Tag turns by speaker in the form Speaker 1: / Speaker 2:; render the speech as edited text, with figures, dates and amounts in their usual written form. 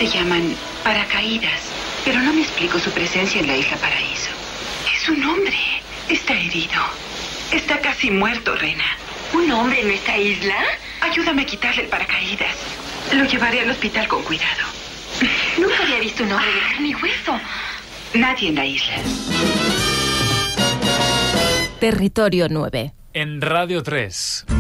Speaker 1: se llaman paracaídas, pero no me explico su presencia en la isla Paraíso. Es un hombre. Está herido. Está casi muerto, Rena.
Speaker 2: ¿Un hombre en esta isla?
Speaker 1: Ayúdame a quitarle el paracaídas. Lo llevaré al hospital con cuidado.
Speaker 2: Nunca había visto un hombre de carne y hueso.
Speaker 1: Nadie en la isla.
Speaker 3: Territorio 9.
Speaker 4: En Radio 3.